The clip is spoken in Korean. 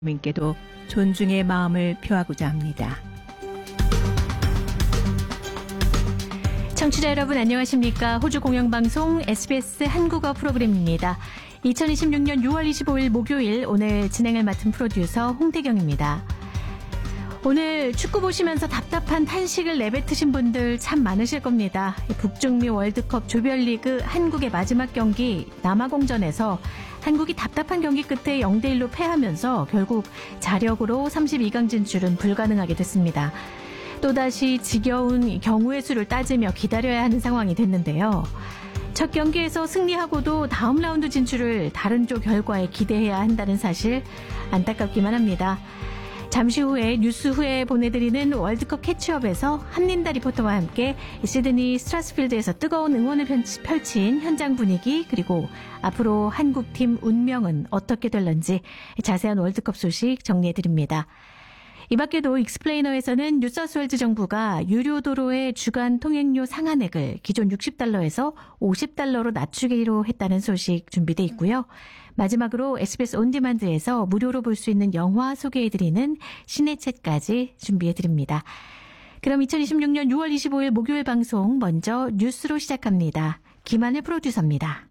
민께도 존중의 마음을 표하고자 합니다. 청취자 여러분 안녕하십니까? 호주 공영방송 SBS 한국어 프로그램입니다. 2026년 6월 25일 목요일 오늘 진행을 맡은 프로듀서 홍태경입니다. 오늘 축구 보시면서 답답한 탄식을 내뱉으신 분들 참 많으실 겁니다. 북중미 월드컵 조별리그 한국의 마지막 경기 남아공전에서 한국이 답답한 경기 끝에 0대1로 패하면서 결국 자력으로 32강 진출은 불가능하게 됐습니다. 또다시 지겨운 경우의 수를 따지며 기다려야 하는 상황이 됐는데요. 첫 경기에서 승리하고도 다음 라운드 진출을 다른 쪽 결과에 기대해야 한다는 사실 안타깝기만 합니다. 잠시 후에 뉴스 후에 보내드리는 월드컵 캐치업에서 한린다 리포터와 함께 시드니 스트라스필드에서 뜨거운 응원을 펼친 현장 분위기 그리고 앞으로 한국팀 운명은 어떻게 될런지 자세한 월드컵 소식 정리해드립니다. 이 밖에도 익스플레이너에서는 뉴사우스웨일즈 정부가 유료 도로의 주간 통행료 상한액을 기존 $60에서 $50로 낮추기로 했다는 소식 준비돼 있고요. 마지막으로 SBS 온디만드에서 무료로 볼 수 있는 영화 소개해드리는 시네챗까지 준비해드립니다. 그럼 2026년 6월 25일 목요일 방송 먼저 뉴스로 시작합니다. 김하늘 프로듀서입니다.